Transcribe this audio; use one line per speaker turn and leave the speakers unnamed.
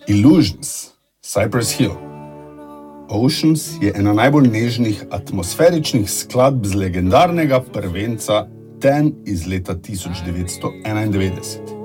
Illusions, Cypress Hill. Oceans je ena najbolj nežnih atmosferičnih skladb z legendarnega prvenca Ten iz leta 1991.